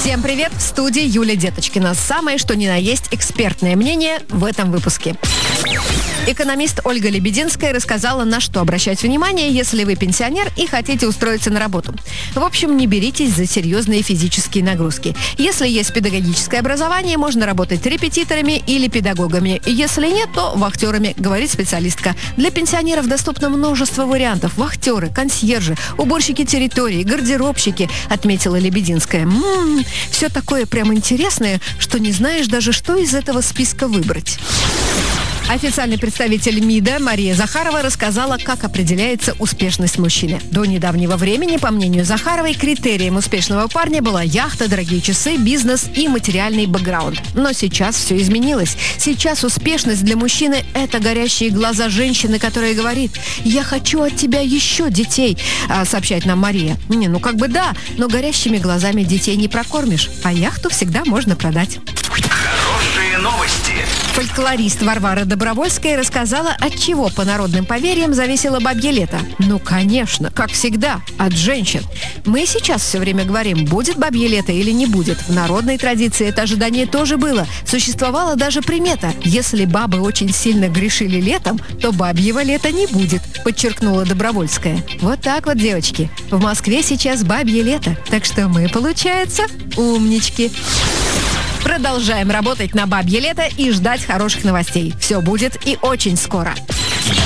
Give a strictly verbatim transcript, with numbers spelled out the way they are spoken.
Всем привет! В студии Юлия Деточкина. Самое что ни на есть экспертное мнение в этом выпуске. Экономист Ольга Лебединская рассказала, на что обращать внимание, если вы пенсионер и хотите устроиться на работу. В общем, не беритесь за серьезные физические нагрузки. Если есть педагогическое образование, можно работать репетиторами или педагогами. Если нет, то вахтерами, говорит специалистка. Для пенсионеров доступно множество вариантов. Вахтеры, консьержи, уборщики территории, гардеробщики, отметила Лебединская. М-м, все такое прям интересное, что не знаешь даже, что из этого списка выбрать. Официальный представитель МИДа Мария Захарова рассказала, как определяется успешность мужчины. До недавнего времени, по мнению Захаровой, критерием успешного парня была яхта, дорогие часы, бизнес и материальный бэкграунд. Но сейчас все изменилось. Сейчас успешность для мужчины – это горящие глаза женщины, которая говорит: «Я хочу от тебя еще детей», а, сообщает нам Мария. Не, ну как бы да, но горящими глазами детей не прокормишь, а яхту всегда можно продать. Хорошие новости. Фольклорист Варвара Добровольская рассказала, от чего по народным поверьям зависело бабье лето. Ну, конечно, как всегда, от женщин. Мы и сейчас все время говорим, будет бабье лето или не будет. В народной традиции это ожидание тоже было. Существовала даже примета. Если бабы очень сильно грешили летом, то бабьего лета не будет, подчеркнула Добровольская. Вот так вот, девочки. В Москве сейчас бабье лето, так что мы, получается, умнички. Продолжаем работать на бабье лето и ждать хороших новостей. Все будет и очень скоро.